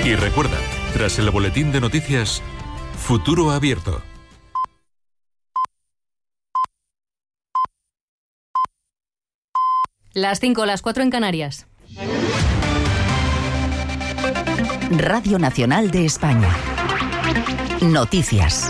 Y recuerda, tras el boletín de noticias, Futuro Abierto. Las 5, las 4 en Canarias. Radio Nacional de España. Noticias.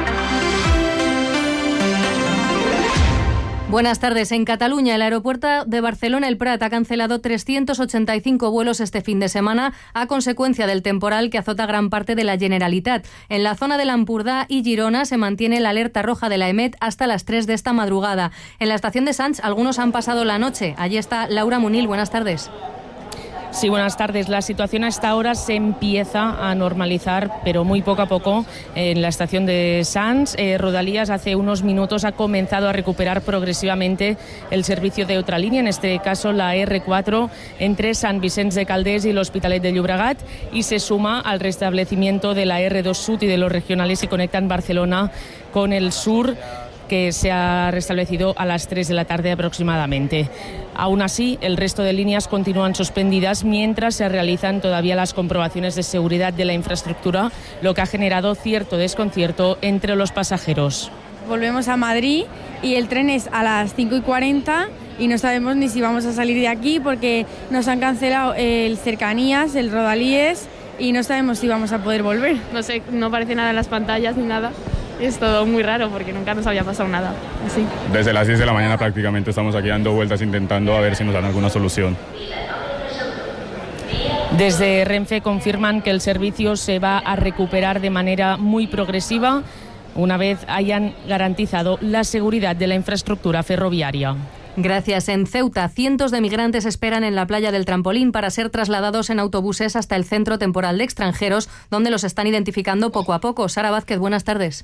Buenas tardes. En Cataluña, el aeropuerto de Barcelona El Prat ha cancelado 385 vuelos este fin de semana a consecuencia del temporal que azota gran parte de la Generalitat. En la zona de l'Empordà y Girona se mantiene la alerta roja de la EMET hasta las 3 de esta madrugada. En la estación de Sants algunos han pasado la noche. Allí está Laura Munil. Buenas tardes. Sí, buenas tardes. La situación a esta hora se empieza a normalizar, pero muy poco a poco. En la estación de Sants, Rodalies hace unos minutos ha comenzado a recuperar progresivamente el servicio de otra línea, en este caso la R4, entre Sant Vicenç de Calders y l'Hospitalet de Llobregat, y se suma al restablecimiento de la R2 Sud y de los regionales que conectan Barcelona con el sur, que se ha restablecido a las 3 de la tarde aproximadamente. Aún así, el resto de líneas continúan suspendidas mientras se realizan todavía las comprobaciones de seguridad de la infraestructura, lo que ha generado cierto desconcierto entre los pasajeros. Volvemos a Madrid y el tren es a las 5:40 y no sabemos ni si vamos a salir de aquí porque nos han cancelado el Cercanías, el Rodalies, y no sabemos si vamos a poder volver. No sé, no aparece nada en las pantallas ni nada. Es todo muy raro porque nunca nos había pasado nada así. Desde las 10 de la mañana prácticamente estamos aquí dando vueltas intentando a ver si nos dan alguna solución. Desde Renfe confirman que el servicio se va a recuperar de manera muy progresiva una vez hayan garantizado la seguridad de la infraestructura ferroviaria. Gracias. En Ceuta, cientos de migrantes esperan en la playa del Trampolín para ser trasladados en autobuses hasta el Centro Temporal de Extranjeros, donde los están identificando poco a poco. Sara Vázquez, buenas tardes.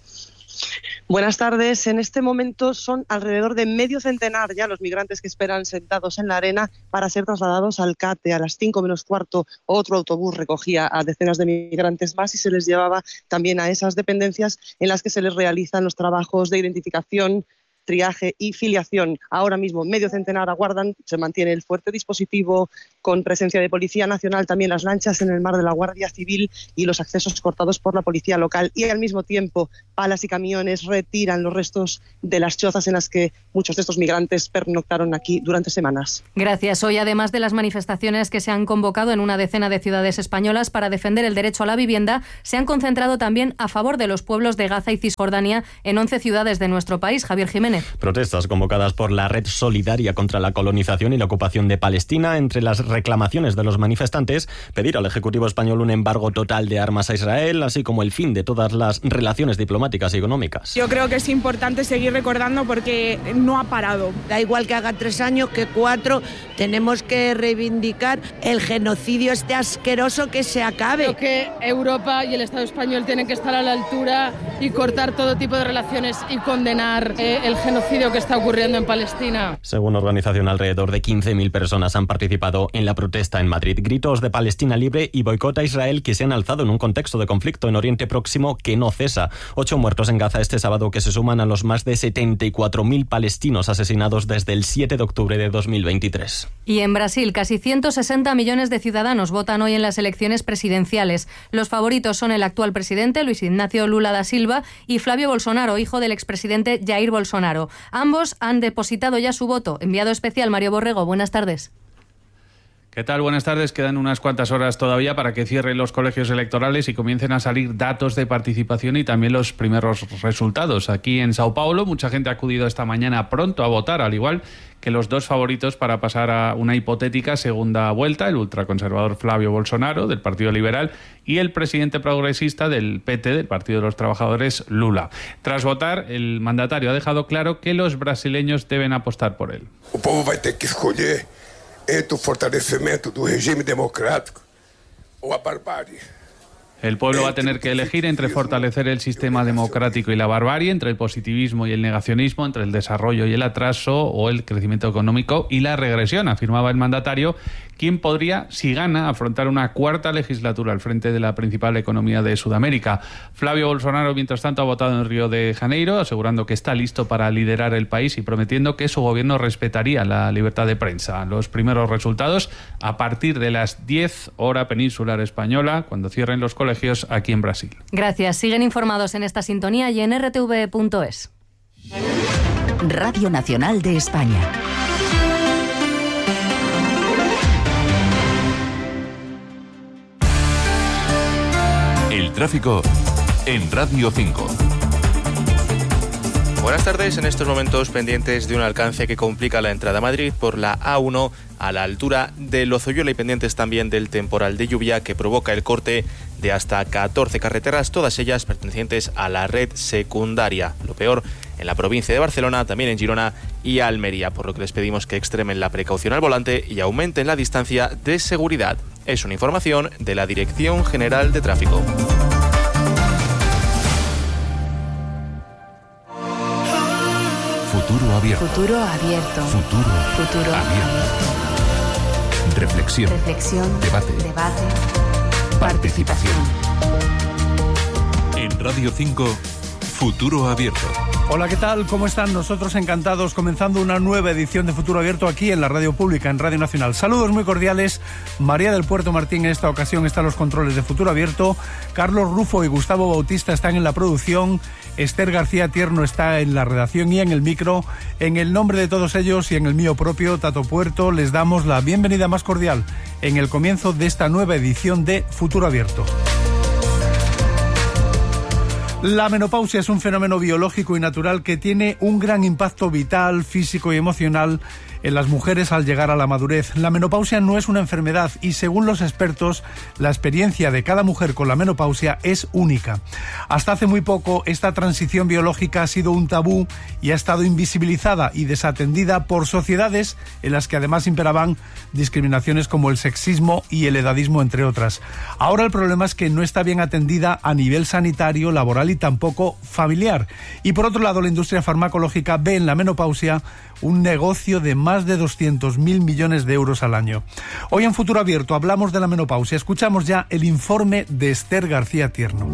Buenas tardes. En este momento son alrededor de medio centenar ya los migrantes que esperan sentados en la arena para ser trasladados al CATE. A las 5 menos cuarto otro autobús recogía a decenas de migrantes más y se les llevaba también a esas dependencias en las que se les realizan los trabajos de identificación, triaje y filiación. Ahora mismo medio centenar aguardan, se mantiene el fuerte dispositivo con presencia de Policía Nacional, también las lanchas en el mar de la Guardia Civil y los accesos cortados por la Policía Local, y al mismo tiempo palas y camiones retiran los restos de las chozas en las que muchos de estos migrantes pernoctaron aquí durante semanas. Gracias. Hoy, además de las manifestaciones que se han convocado en una decena de ciudades españolas para defender el derecho a la vivienda, se han concentrado también a favor de los pueblos de Gaza y Cisjordania en 11 ciudades de nuestro país. Javier Jiménez. Protestas convocadas por la Red Solidaria contra la colonización y la ocupación de Palestina. Entre las reclamaciones de los manifestantes, pedir al Ejecutivo español un embargo total de armas a Israel, así como el fin de todas las relaciones diplomáticas y económicas. Yo creo que es importante seguir recordando porque no ha parado. Da igual que haga 3 años que 4, tenemos que reivindicar el genocidio este asqueroso, que se acabe. Creo que Europa y el Estado español tienen que estar a la altura y cortar todo tipo de relaciones y condenar el genocidio que está ocurriendo en Palestina. Según organización, alrededor de 15.000 personas han participado en la protesta en Madrid. Gritos de Palestina libre y boicot a Israel que se han alzado en un contexto de conflicto en Oriente Próximo que no cesa. 8 muertos en Gaza este sábado, que se suman a los más de 74.000 palestinos asesinados desde el 7 de octubre de 2023. Y en Brasil, casi 160 millones de ciudadanos votan hoy en las elecciones presidenciales. Los favoritos son el actual presidente, Luis Ignacio Lula da Silva, y Flavio Bolsonaro, hijo del expresidente Jair Bolsonaro. Ambos han depositado ya su voto. Enviado especial Mario Borrego, buenas tardes. ¿Qué tal? Buenas tardes. Quedan unas cuantas horas todavía para que cierren los colegios electorales y comiencen a salir datos de participación y también los primeros resultados. Aquí en Sao Paulo, mucha gente ha acudido esta mañana pronto a votar, al igual que los dos favoritos para pasar a una hipotética segunda vuelta, el ultraconservador Flavio Bolsonaro, del Partido Liberal, y el presidente progresista del PT, del Partido de los Trabajadores, Lula. Tras votar, el mandatario ha dejado claro que los brasileños deben apostar por él. El pueblo va a tener que escoger entre el fortalecimiento del régimen democrático o la barbarie. El pueblo va a tener que elegir entre fortalecer el sistema democrático y la barbarie, entre el positivismo y el negacionismo, entre el desarrollo y el atraso o el crecimiento económico y la regresión, afirmaba el mandatario, quien podría, si gana, afrontar una cuarta legislatura al frente de la principal economía de Sudamérica. Flavio Bolsonaro, mientras tanto, ha votado en Río de Janeiro, asegurando que está listo para liderar el país y prometiendo que su gobierno respetaría la libertad de prensa. Los primeros resultados a partir de las 10 hora peninsular española, cuando cierren los colegios aquí en Brasil. Gracias. Siguen informados en esta sintonía y en rtv.es. Radio Nacional de España. El tráfico en Radio 5. Buenas tardes. En estos momentos pendientes de un alcance que complica la entrada a Madrid por la A1 a la altura de Lozoyola y pendientes también del temporal de lluvia que provoca el corte de hasta 14 carreteras, todas ellas pertenecientes a la red secundaria. Lo peor en la provincia de Barcelona, también en Girona y Almería, por lo que les pedimos que extremen la precaución al volante y aumenten la distancia de seguridad. Es una información de la Dirección General de Tráfico. Futuro abierto. Futuro abierto. Futuro abierto. Reflexión. Debate. Participación. En Radio 5, Futuro Abierto. Hola, ¿qué tal? ¿Cómo están? Nosotros encantados, comenzando una nueva edición de Futuro Abierto aquí en la Radio Pública, en Radio Nacional. Saludos muy cordiales. María del Puerto Martín en esta ocasión está en los controles de Futuro Abierto. Carlos Rufo y Gustavo Bautista están en la producción. Esther García Tierno está en la redacción y en el micro. En el nombre de todos ellos y en el mío propio, Tato Puerto, les damos la bienvenida más cordial en el comienzo de esta nueva edición de Futuro Abierto. La menopausia es un fenómeno biológico y natural que tiene un gran impacto vital, físico y emocional en las mujeres al llegar a la madurez. La menopausia no es una enfermedad y, según los expertos, la experiencia de cada mujer con la menopausia es única. Hasta hace muy poco, esta transición biológica ha sido un tabú y ha estado invisibilizada y desatendida por sociedades en las que además imperaban discriminaciones como el sexismo y el edadismo, entre otras. Ahora el problema es que no está bien atendida a nivel sanitario, laboral y tampoco familiar. Y por otro lado, la industria farmacológica ve en la menopausia un negocio de más de 200.000 millones de euros al año. Hoy en Futuro Abierto hablamos de la menopausia. Escuchamos ya el informe de Esther García Tierno.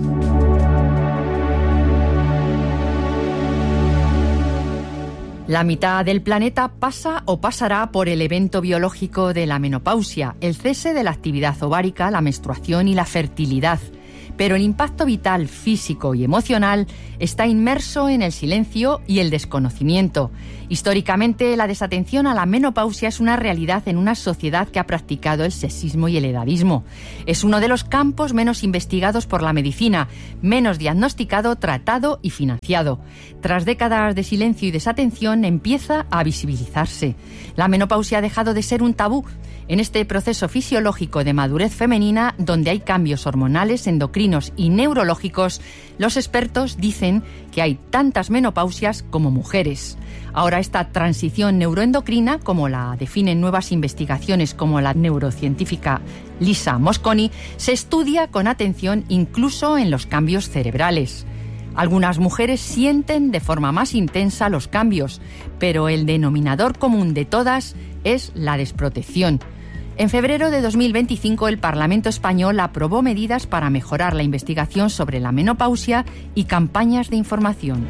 La mitad del planeta pasa o pasará por el evento biológico de la menopausia, el cese de la actividad ovárica, la menstruación y la fertilidad. Pero el impacto vital, físico y emocional está inmerso en el silencio y el desconocimiento. Históricamente, la desatención a la menopausia es una realidad en una sociedad que ha practicado el sexismo y el edadismo. Es uno de los campos menos investigados por la medicina, menos diagnosticado, tratado y financiado. Tras décadas de silencio y desatención, empieza a visibilizarse. La menopausia ha dejado de ser un tabú. En este proceso fisiológico de madurez femenina, donde hay cambios hormonales, endocrinos y neurológicos, los expertos dicen que hay tantas menopausias como mujeres. Ahora esta transición neuroendocrina, como la definen nuevas investigaciones como la neurocientífica Lisa Mosconi, se estudia con atención incluso en los cambios cerebrales. Algunas mujeres sienten de forma más intensa los cambios, pero el denominador común de todas es la desprotección. En febrero de 2025, el Parlamento español aprobó medidas para mejorar la investigación sobre la menopausia y campañas de información.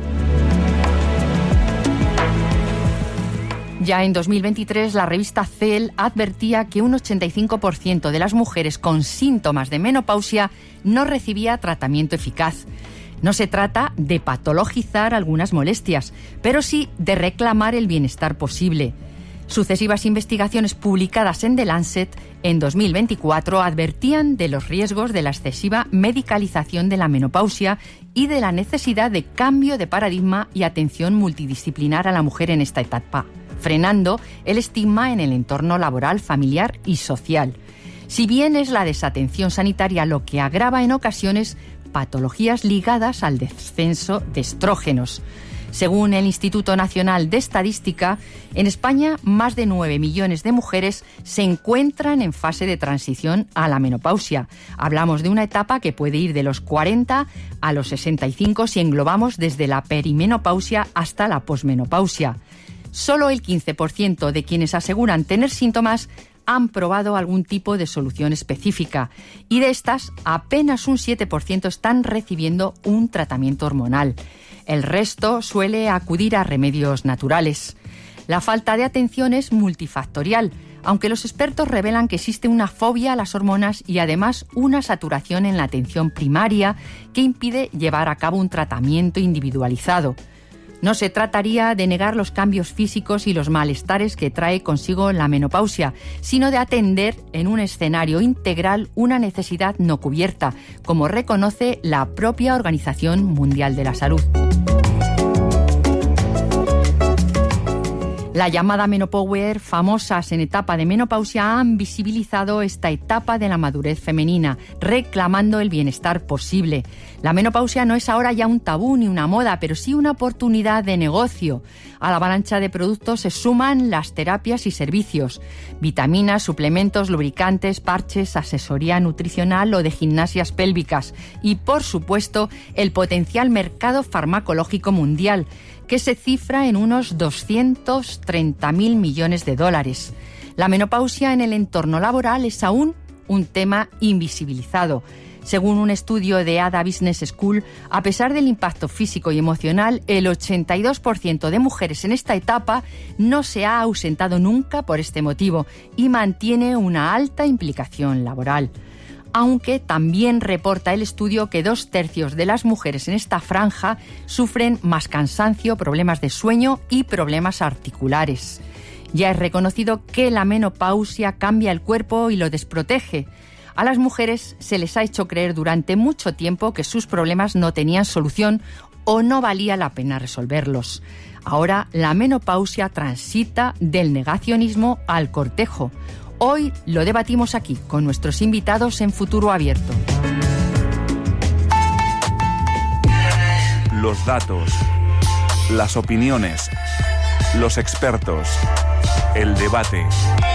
Ya en 2023, la revista Cell advertía que un 85% de las mujeres con síntomas de menopausia no recibía tratamiento eficaz. No se trata de patologizar algunas molestias, pero sí de reclamar el bienestar posible. Sucesivas investigaciones publicadas en The Lancet en 2024 advertían de los riesgos de la excesiva medicalización de la menopausia y de la necesidad de cambio de paradigma y atención multidisciplinar a la mujer en esta etapa, frenando el estigma en el entorno laboral, familiar y social. Si bien es la desatención sanitaria lo que agrava en ocasiones patologías ligadas al descenso de estrógenos. Según el Instituto Nacional de Estadística, en España más de 9 millones de mujeres se encuentran en fase de transición a la menopausia. Hablamos de una etapa que puede ir de los 40 a los 65 si englobamos desde la perimenopausia hasta la posmenopausia. Solo el 15% de quienes aseguran tener síntomas han probado algún tipo de solución específica y de estas apenas un 7% están recibiendo un tratamiento hormonal. El resto suele acudir a remedios naturales. La falta de atención es multifactorial, aunque los expertos revelan que existe una fobia a las hormonas y además una saturación en la atención primaria que impide llevar a cabo un tratamiento individualizado. No se trataría de negar los cambios físicos y los malestares que trae consigo la menopausia, sino de atender en un escenario integral una necesidad no cubierta, como reconoce la propia Organización Mundial de la Salud. La llamada Menopower, famosas en etapa de menopausia, han visibilizado esta etapa de la madurez femenina, reclamando el bienestar posible. La menopausia no es ahora ya un tabú ni una moda, pero sí una oportunidad de negocio. A la avalancha de productos se suman las terapias y servicios, vitaminas, suplementos, lubricantes, parches, asesoría nutricional o de gimnasias pélvicas y, por supuesto, el potencial mercado farmacológico mundial, que se cifra en unos 230.000 millones de dólares. La menopausia en el entorno laboral es aún un tema invisibilizado. Según un estudio de ADA Business School, a pesar del impacto físico y emocional, el 82% de mujeres en esta etapa no se ha ausentado nunca por este motivo y mantiene una alta implicación laboral. Aunque también reporta el estudio que 2/3 de las mujeres en esta franja sufren más cansancio, problemas de sueño y problemas articulares. Ya es reconocido que la menopausia cambia el cuerpo y lo desprotege. A las mujeres se les ha hecho creer durante mucho tiempo que sus problemas no tenían solución o no valía la pena resolverlos. Ahora la menopausia transita del negacionismo al cortejo. Hoy lo debatimos aquí con nuestros invitados en Futuro Abierto. Los datos, las opiniones, los expertos, el debate.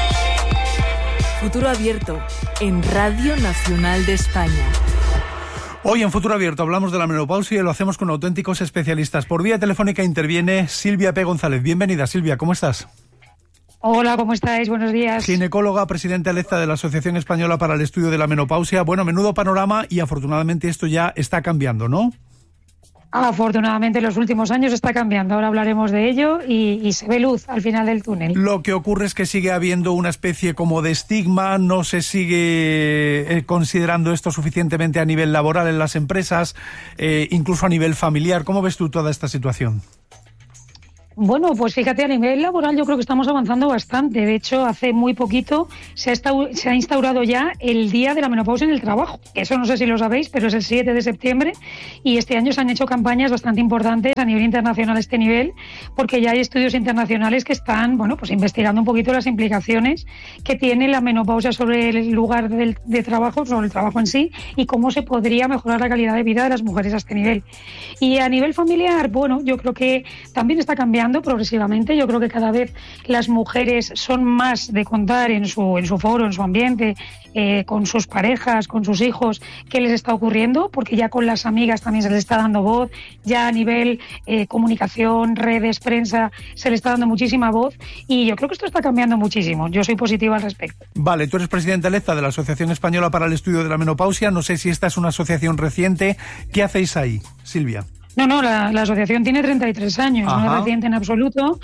Futuro Abierto en Radio Nacional de España. Hoy en Futuro Abierto hablamos de la menopausia y lo hacemos con auténticos especialistas. Por vía telefónica interviene Silvia P. González. Bienvenida, Silvia, ¿cómo estás? Hola, ¿cómo estáis? Buenos días. Ginecóloga, presidenta electa de la Asociación Española para el Estudio de la Menopausia. Bueno, menudo panorama y afortunadamente esto ya está cambiando, ¿no? Afortunadamente en los últimos años está cambiando. Ahora hablaremos de ello y se ve luz al final del túnel. Lo que ocurre es que sigue habiendo una especie como de estigma, no se sigue considerando esto suficientemente a nivel laboral en las empresas, incluso a nivel familiar. ¿Cómo ves tú toda esta situación? Bueno, pues fíjate, a nivel laboral yo creo que estamos avanzando bastante. De hecho, hace muy poquito se ha instaurado ya el Día de la Menopausia en el Trabajo. Eso no sé si lo sabéis, pero es el 7 de septiembre y este año se han hecho campañas bastante importantes a nivel internacional a este nivel, porque ya hay estudios internacionales que están, bueno, pues investigando un poquito las implicaciones que tiene la menopausia sobre el lugar de trabajo, sobre el trabajo en sí y cómo se podría mejorar la calidad de vida de las mujeres a este nivel. Y a nivel familiar, bueno, yo creo que también está cambiando progresivamente. Yo creo que cada vez las mujeres son más de contar en su foro, en su ambiente, con sus parejas, con sus hijos, qué les está ocurriendo, porque ya con las amigas también se les está dando voz, ya a nivel comunicación, redes, prensa, se les está dando muchísima voz y yo creo que esto está cambiando muchísimo. Yo soy positiva al respecto. Vale, tú eres presidenta electa de la Asociación Española para el Estudio de la Menopausia. No sé si esta es una asociación reciente. ¿Qué hacéis ahí, Silvia? No, la asociación tiene 33 años, no es reciente en absoluto.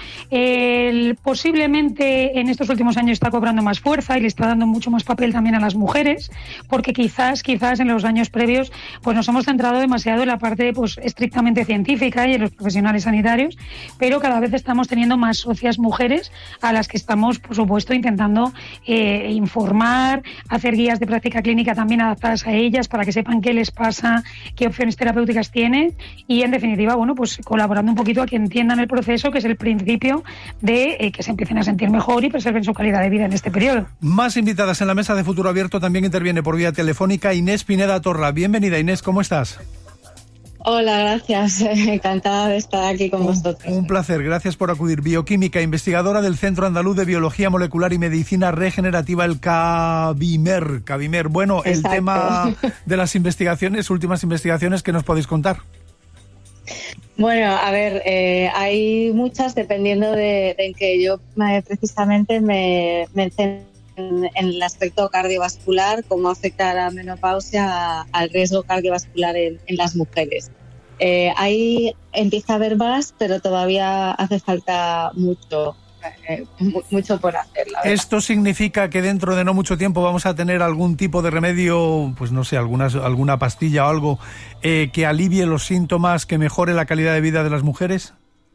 Posiblemente en estos últimos años está cobrando más fuerza y le está dando mucho más papel también a las mujeres, porque quizás en los años previos pues nos hemos centrado demasiado en la parte pues estrictamente científica y en los profesionales sanitarios, pero cada vez estamos teniendo más socias mujeres a las que estamos, por supuesto, intentando informar, hacer guías de práctica clínica también adaptadas a ellas para que sepan qué les pasa, qué opciones terapéuticas tienen y en definitiva, bueno, pues colaborando un poquito a que entiendan el proceso, que es el principio de que se empiecen a sentir mejor y preserven su calidad de vida en este periodo. Más invitadas en la mesa de Futuro Abierto. También interviene por vía telefónica Inés Pineda Torra. Bienvenida, Inés, ¿cómo estás? Hola, gracias. Encantada de estar aquí con vosotros. Un placer, gracias por acudir. Bioquímica, investigadora del Centro Andaluz de Biología Molecular y Medicina Regenerativa, el CABIMER. Bueno, exacto. El tema de las investigaciones, últimas investigaciones, ¿qué nos podéis contar? Bueno, a ver, hay muchas dependiendo de en que yo precisamente me centro en el aspecto cardiovascular, cómo afecta la menopausia al riesgo cardiovascular en las mujeres. Ahí empieza a haber más, pero todavía hace falta mucho por hacer. ¿Esto significa que dentro de no mucho tiempo vamos a tener algún tipo de remedio, pues no sé, alguna pastilla o algo que alivie los síntomas, que mejore la calidad de vida de las mujeres?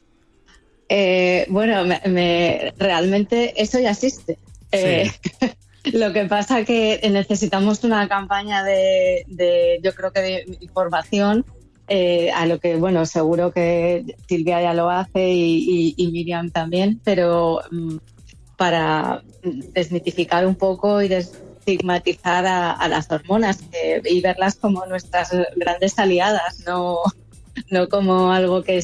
Bueno, realmente eso ya existe. Sí. Lo que pasa que necesitamos una campaña yo creo que de información, a lo que, bueno, seguro que Silvia ya lo hace y Miriam también, pero para desmitificar un poco y desestigmatizar a las hormonas y verlas como nuestras grandes aliadas, no como algo que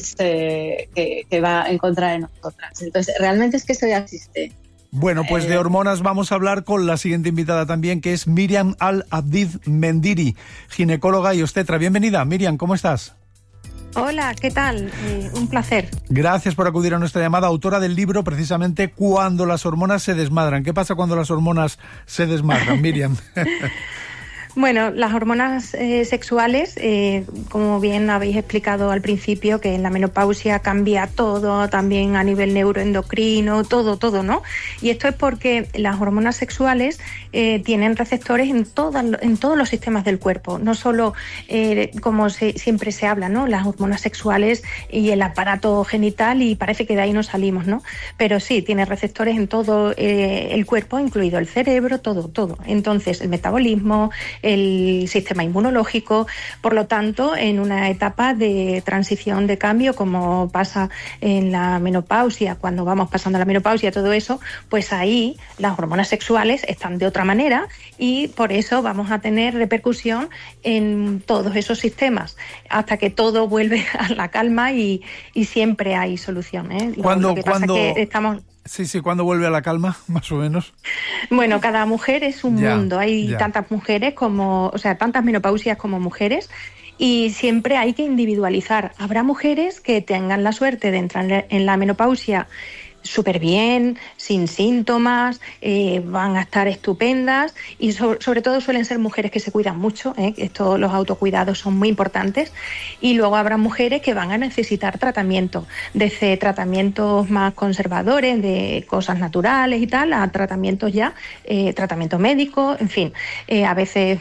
va en contra de nosotras. Entonces, realmente es que eso ya existe. Bueno, pues de hormonas vamos a hablar con la siguiente invitada también, que es Miriam Al-Abdid Mendiri, ginecóloga y obstetra. Bienvenida, Miriam, ¿cómo estás? Hola, ¿qué tal? Un placer. Gracias por acudir a nuestra llamada, autora del libro precisamente Cuando las hormonas se desmadran. ¿Qué pasa cuando las hormonas se desmadran, Miriam? Bueno, las hormonas sexuales, como bien habéis explicado al principio, que en la menopausia cambia todo, también a nivel neuroendocrino, todo, ¿no? Y esto es porque las hormonas sexuales tienen receptores en todos los sistemas del cuerpo, no solo como siempre se habla, ¿no? Las hormonas sexuales y el aparato genital, y parece que de ahí no salimos, ¿no? Pero sí, tiene receptores en todo el cuerpo, incluido el cerebro, todo. Entonces, el metabolismo, el sistema inmunológico. Por lo tanto, en una etapa de transición, de cambio, como pasa en la menopausia, cuando vamos pasando la menopausia, todo eso, pues ahí las hormonas sexuales están de otra manera y por eso vamos a tener repercusión en todos esos sistemas hasta que todo vuelve a la calma y siempre hay solución, ¿eh? Lo que pasa es que estamos... Sí, ¿cuándo vuelve a la calma, más o menos? Bueno, cada mujer es un mundo. Hay tantas mujeres tantas menopausias como mujeres, y siempre hay que individualizar. Habrá mujeres que tengan la suerte de entrar en la menopausia súper bien, sin síntomas, van a estar estupendas y sobre todo suelen ser mujeres que se cuidan mucho, los autocuidados son muy importantes, y luego habrá mujeres que van a necesitar tratamiento, desde tratamientos más conservadores, de cosas naturales y tal, a tratamientos tratamiento médico, en fin, a veces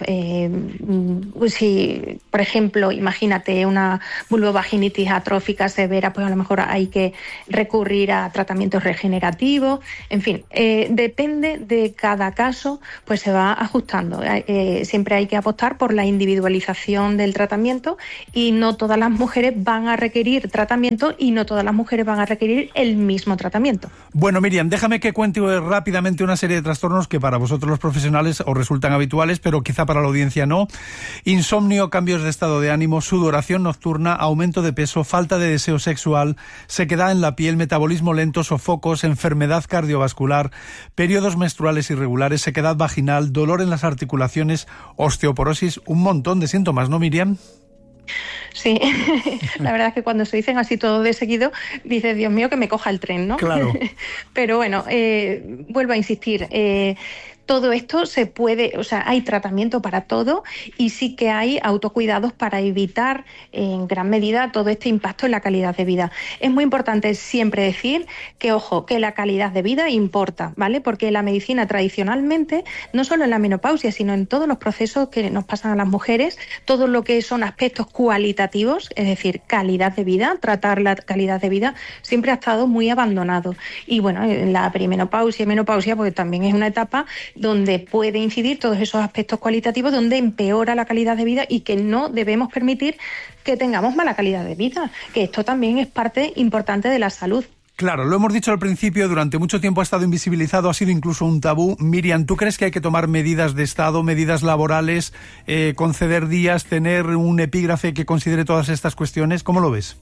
si, por ejemplo, imagínate una vulvovaginitis atrófica severa, pues a lo mejor hay que recurrir a tratamientos regenerativos, en fin, depende de cada caso, pues se va ajustando. Siempre hay que apostar por la individualización del tratamiento, y no todas las mujeres van a requerir tratamiento y no todas las mujeres van a requerir el mismo tratamiento. Bueno, Miriam, déjame que cuente rápidamente una serie de trastornos que para vosotros los profesionales os resultan habituales, pero quizá para la audiencia no. Insomnio, cambios de estado de ánimo, sudoración nocturna, aumento de peso, falta de deseo sexual, sequedad en la piel, metabolismo lento, sofocos, enfermedad cardiovascular, periodos menstruales irregulares, sequedad vaginal, dolor en las articulaciones, osteoporosis, un montón de síntomas, ¿no, Miriam? Sí, la verdad es que cuando se dicen así todo de seguido, dices, Dios mío, que me coja el tren, ¿no? Claro. Pero bueno, vuelvo a insistir, todo esto se puede, hay tratamiento para todo, y sí que hay autocuidados para evitar en gran medida todo este impacto en la calidad de vida. Es muy importante siempre decir que, ojo, que la calidad de vida importa, ¿vale? Porque la medicina tradicionalmente, no solo en la menopausia, sino en todos los procesos que nos pasan a las mujeres, todo lo que son aspectos cualitativos, es decir, calidad de vida, tratar la calidad de vida, siempre ha estado muy abandonado. Y bueno, en la perimenopausia y menopausia, pues también es una etapa donde puede incidir todos esos aspectos cualitativos, donde empeora la calidad de vida, y que no debemos permitir que tengamos mala calidad de vida, que esto también es parte importante de la salud. Claro, lo hemos dicho al principio, durante mucho tiempo ha estado invisibilizado, ha sido incluso un tabú. Miriam, ¿tú crees que hay que tomar medidas de Estado, medidas laborales, conceder días, tener un epígrafe que considere todas estas cuestiones? ¿Cómo lo ves?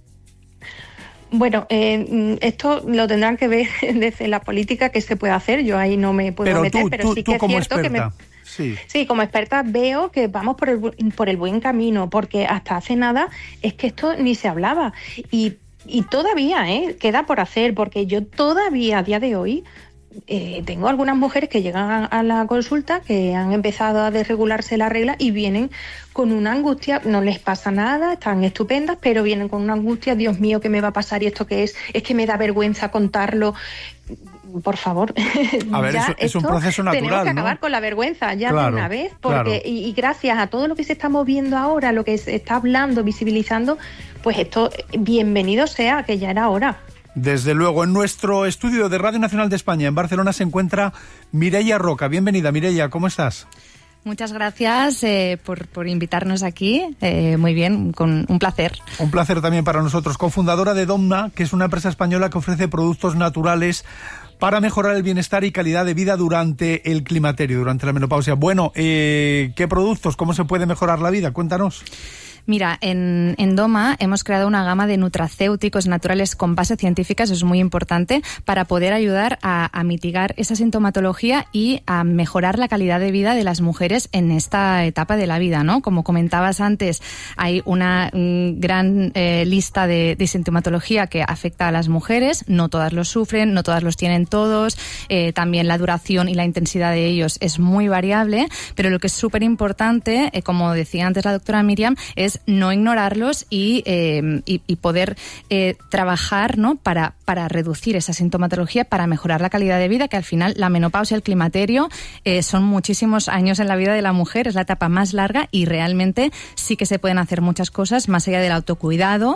Bueno, esto lo tendrán que ver desde la política que se puede hacer. Yo ahí no me puedo meter, pero sí que es cierto que Sí, como experta veo que vamos por el buen camino, porque hasta hace nada es que esto ni se hablaba. Y todavía queda por hacer, porque yo todavía a día de hoy tengo algunas mujeres que llegan a la consulta que han empezado a desregularse la regla y vienen con una angustia, no les pasa nada, están estupendas, pero vienen con una angustia, Dios mío, ¿qué me va a pasar? ¿Y esto qué es? Es que me da vergüenza contarlo. Por favor, a ver, es un proceso natural, tenemos que acabar ¿no? con la vergüenza ya de una vez, porque claro. y gracias a todo lo que se está moviendo ahora, lo que se está hablando, visibilizando, pues esto, bienvenido sea, que ya era hora. Desde luego, en nuestro estudio de Radio Nacional de España en Barcelona se encuentra Mireia Roca. Bienvenida, Mireia, ¿cómo estás? Muchas gracias por invitarnos aquí. Muy bien, con un placer. Un placer también para nosotros. Cofundadora de Domna, que es una empresa española que ofrece productos naturales para mejorar el bienestar y calidad de vida durante el climaterio, durante la menopausia. Bueno, ¿qué productos? ¿Cómo se puede mejorar la vida? Cuéntanos. Mira, en Doma hemos creado una gama de nutracéuticos naturales con base científica, eso es muy importante, para poder ayudar a mitigar esa sintomatología y a mejorar la calidad de vida de las mujeres en esta etapa de la vida, ¿no? Como comentabas antes, hay una gran lista de sintomatología que afecta a las mujeres, no todas los sufren, no todas los tienen todos, también la duración y la intensidad de ellos es muy variable, pero lo que es súper importante, como decía antes la doctora Miriam, es no ignorarlos y poder trabajar, ¿no? para reducir esa sintomatología, para mejorar la calidad de vida, que al final la menopausia, el climaterio, son muchísimos años en la vida de la mujer, es la etapa más larga y realmente sí que se pueden hacer muchas cosas más allá del autocuidado,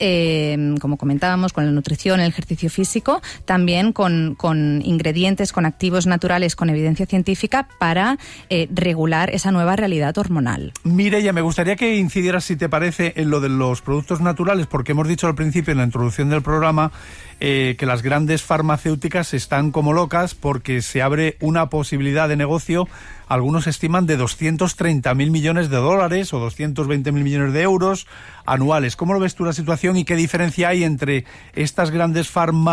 como comentábamos, con la nutrición, el ejercicio físico, también con ingredientes, con activos naturales, con evidencia científica para regular esa nueva realidad hormonal. Mireia, me gustaría que incidieras, si te parece, en lo de los productos naturales, porque hemos dicho al principio, en la introducción del programa, que las grandes farmacéuticas están como locas porque se abre una posibilidad de negocio, algunos estiman de 230.000 millones de dólares o 220.000 millones de euros anuales. ¿Cómo lo ves tú la situación y qué diferencia hay entre estas grandes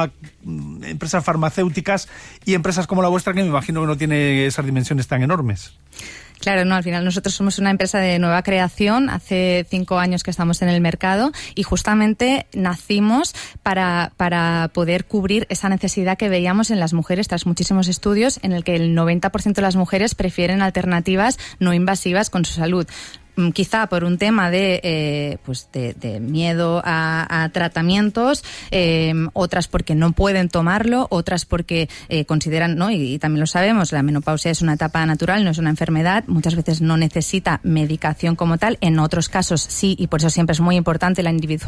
empresas farmacéuticas y empresas como la vuestra, que me imagino que no tiene esas dimensiones tan enormes? Claro, no, al final nosotros somos una empresa de nueva creación, hace 5 años que estamos en el mercado y justamente nacimos para poder cubrir esa necesidad que veíamos en las mujeres tras muchísimos estudios en el que el 90% de las mujeres prefieren alternativas no invasivas con su salud. Quizá por un tema de miedo a tratamientos, otras porque no pueden tomarlo, otras porque consideran, ¿no? Y también lo sabemos, la menopausia es una etapa natural, no es una enfermedad, muchas veces no necesita medicación como tal, en otros casos sí, y por eso siempre es muy importante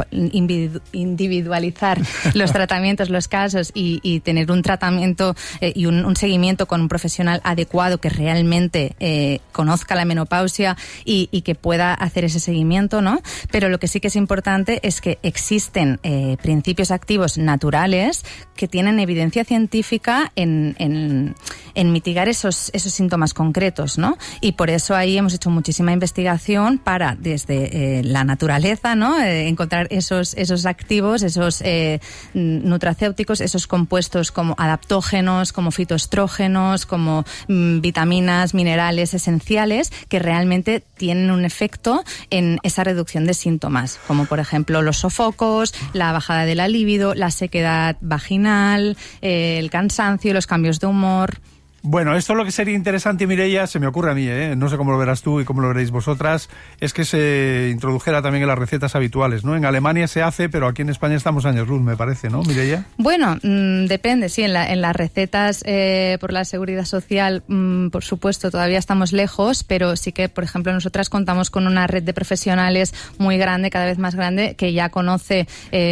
individualizar los tratamientos, los casos y tener un tratamiento y un seguimiento con un profesional adecuado que realmente conozca la menopausia y que pueda hacer ese seguimiento, ¿no? Pero lo que sí que es importante es que existen principios activos naturales que tienen evidencia científica en mitigar esos síntomas concretos, ¿no? Y por eso ahí hemos hecho muchísima investigación para, desde la naturaleza, ¿no? Encontrar esos activos, esos nutracéuticos, esos compuestos como adaptógenos, como fitoestrógenos, como vitaminas, minerales esenciales que realmente tienen un efecto en esa reducción de síntomas, como por ejemplo los sofocos, la bajada de la libido, la sequedad vaginal, el cansancio, los cambios de humor. Bueno, esto lo que sería interesante, Mireia, se me ocurre a mí, no sé cómo lo verás tú y cómo lo veréis vosotras, es que se introdujera también en las recetas habituales, ¿no? En Alemania se hace, pero aquí en España estamos años luz, me parece, ¿no, Mireia? Bueno, depende, sí, en las recetas por la Seguridad Social, por supuesto, todavía estamos lejos, pero sí que, por ejemplo, nosotras contamos con una red de profesionales muy grande, cada vez más grande, que ya conoce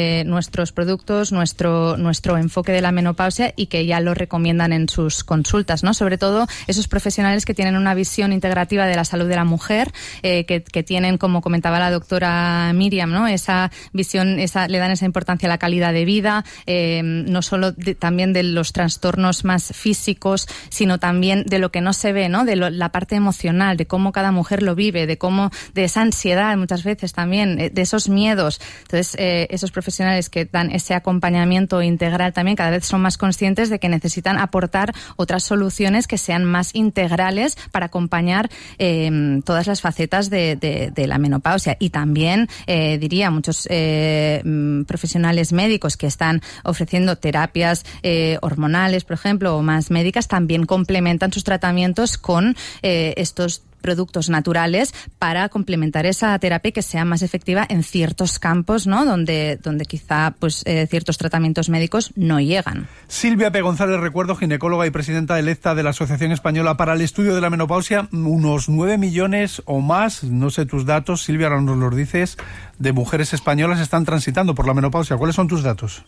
nuestros productos, nuestro enfoque de la menopausia y que ya lo recomiendan en sus consultas. especialistas, ¿no? Sobre todo esos profesionales que tienen una visión integrativa de la salud de la mujer, que tienen, como comentaba la doctora Miriam, ¿no? Esa visión, le dan esa importancia a la calidad de vida, no solo también de los trastornos más físicos, sino también de lo que no se ve, ¿no? De la parte emocional, de cómo cada mujer lo vive, de esa ansiedad muchas veces también, de esos miedos. Entonces, esos profesionales que dan ese acompañamiento integral también cada vez son más conscientes de que necesitan aportar otras soluciones que sean más integrales para acompañar todas las facetas de la menopausia. Y también, diría, muchos profesionales médicos que están ofreciendo terapias hormonales, por ejemplo, o más médicas, también complementan sus tratamientos con estos productos naturales para complementar esa terapia que sea más efectiva en ciertos campos, ¿no? Donde quizá ciertos tratamientos médicos no llegan. Silvia P. González, recuerdo, ginecóloga y presidenta electa de la Asociación Española para el Estudio de la Menopausia, unos 9 millones o más, no sé tus datos, Silvia, ahora nos los dices, de mujeres españolas están transitando por la menopausia. ¿Cuáles son tus datos?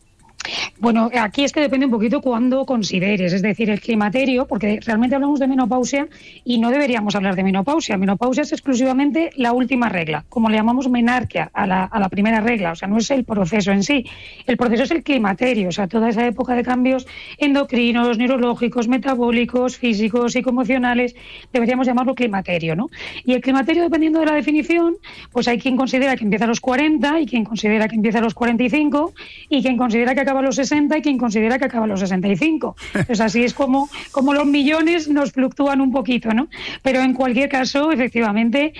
Bueno, aquí es que depende un poquito cuándo consideres, es decir, el climaterio, porque realmente hablamos de menopausia y no deberíamos hablar de menopausia. Menopausia es exclusivamente la última regla, como le llamamos menarquia a la primera regla, o sea, no es el proceso en sí. El proceso es el climaterio, o sea, toda esa época de cambios endocrinos, neurológicos, metabólicos, físicos, psicoemocionales, deberíamos llamarlo climaterio, ¿no? Y el climaterio, dependiendo de la definición, pues hay quien considera que empieza a los 40 y quien considera que empieza a los 45 y quien considera que acaba a los 60 y quien considera que acaba a los 65. Pues así es como los millones nos fluctúan un poquito, ¿no? Pero en cualquier caso, efectivamente,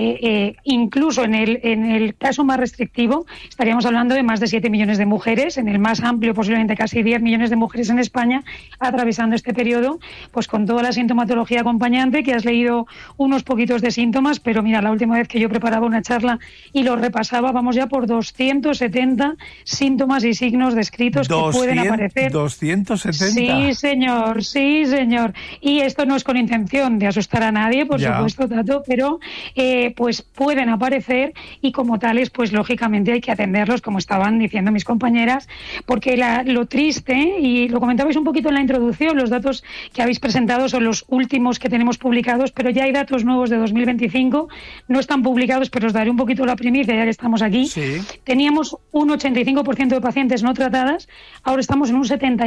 incluso en el caso más restrictivo, estaríamos hablando de más de 7 millones de mujeres, en el más amplio posiblemente casi 10 millones de mujeres en España, atravesando este periodo, pues con toda la sintomatología acompañante, que has leído unos poquitos de síntomas, pero mira, la última vez que yo preparaba una charla y lo repasaba, vamos ya por 270 síntomas y signos descritos que pueden aparecer. 270. Sí, señor. Y esto no es con intención de asustar a nadie, por supuesto, Tato, pero pues pueden aparecer y como tales, pues lógicamente hay que atenderlos, como estaban diciendo mis compañeras, porque lo triste, y lo comentabais un poquito en la introducción, los datos que habéis presentado son los últimos que tenemos publicados, pero ya hay datos nuevos de 2025, no están publicados, pero os daré un poquito la primicia ya que estamos aquí. Sí. Teníamos un 85% de pacientes no tratadas, ahora estamos en un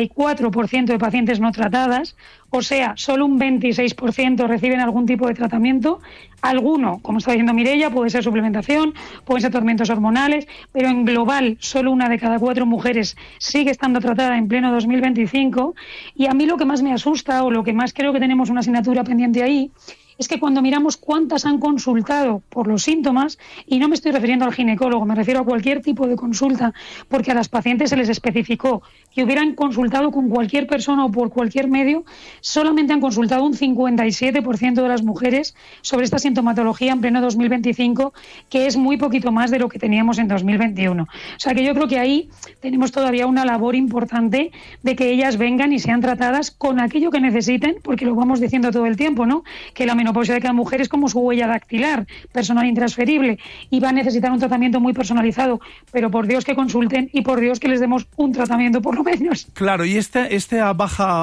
74% de pacientes no tratadas, o sea, solo un 26% reciben algún tipo de tratamiento. Alguno, como está diciendo Mireia, puede ser suplementación, pueden ser tratamientos hormonales, pero en global solo 1 de cada 4 mujeres sigue estando tratada en pleno 2025. Y a mí lo que más me asusta, o lo que más creo que tenemos una asignatura pendiente ahí, es que cuando miramos cuántas han consultado por los síntomas, y no me estoy refiriendo al ginecólogo, me refiero a cualquier tipo de consulta, porque a las pacientes se les especificó que hubieran consultado con cualquier persona o por cualquier medio, solamente han consultado un 57% de las mujeres sobre esta sintomatología en pleno 2025, que es muy poquito más de lo que teníamos en 2021. O sea que yo creo que ahí tenemos todavía una labor importante de que ellas vengan y sean tratadas con aquello que necesiten, porque lo vamos diciendo todo el tiempo, ¿no? Que la menopausia de cada mujer es como su huella dactilar, personal intransferible, y va a necesitar un tratamiento muy personalizado, pero por Dios que consulten y por Dios que les demos un tratamiento por lo menos. Claro, y estos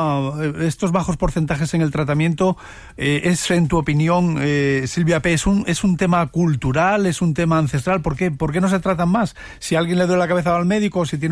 bajos porcentajes en el tratamiento es, en tu opinión, Silvia P., es un tema cultural, es un tema ancestral. ¿Por qué no se tratan más? Si a alguien le duele la cabeza va al médico, si tiene